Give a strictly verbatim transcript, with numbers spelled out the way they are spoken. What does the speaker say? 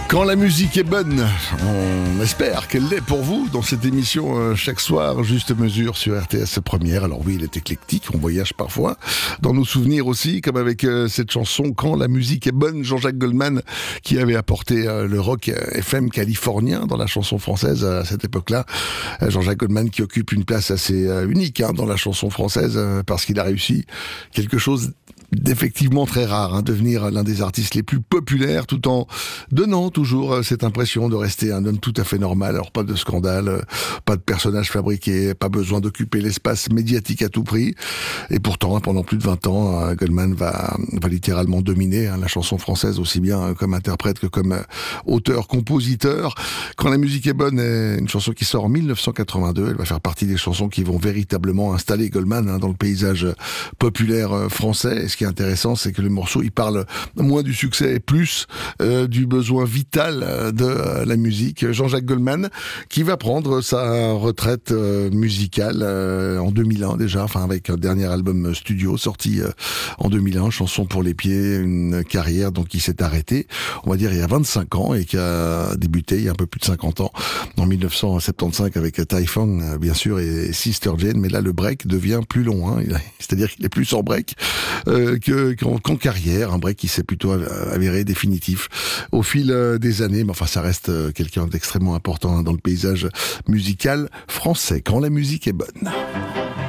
Quand la musique est bonne, on espère qu'elle l'est pour vous dans cette émission euh, chaque soir, Juste Mesure sur R T S Première. Alors oui, il est éclectique, on voyage parfois dans nos souvenirs aussi, comme avec euh, cette chanson Quand la musique est bonne, Jean-Jacques Goldman qui avait apporté euh, le rock F M californien dans la chanson française à cette époque-là. Euh, Jean-Jacques Goldman qui occupe une place assez euh, unique hein, dans la chanson française euh, parce qu'il a réussi quelque chose d'effectivement très rare, hein, devenir l'un des artistes les plus populaires tout en donnant toujours cette impression de rester un homme tout à fait normal. Alors pas de scandale, pas de personnage fabriqué, pas besoin d'occuper l'espace médiatique à tout prix. Et pourtant, pendant plus de vingt ans, Goldman va, va littéralement dominer hein, la chanson française aussi bien comme interprète que comme auteur-compositeur. Quand la musique est bonne, est une chanson qui sort en dix-neuf cent quatre-vingt-deux. Elle va faire partie des chansons qui vont véritablement installer Goldman hein, dans le paysage populaire français. Et ce qui est intéressant, c'est que le morceau, il parle moins du succès et plus euh, du besoin vital de euh, la musique. Jean-Jacques Goldman, qui va prendre sa retraite euh, musicale euh, en deux mille un déjà, enfin avec un dernier album studio sorti euh, en deux mille un, Chanson pour les pieds, une carrière donc qui s'est arrêtée, on va dire il y a vingt-cinq ans et qui a débuté il y a un peu plus de cinquante ans, en dix-neuf cent soixante-quinze avec Taifang bien sûr et Sister Jane, mais là le break devient plus long, hein, c'est-à-dire qu'il est plus en break euh, que, qu'en, qu'en carrière, un break qui s'est plutôt avéré définitif au fil des années, mais enfin ça reste quelqu'un d'extrêmement important dans le paysage musical français, quand la musique est bonne.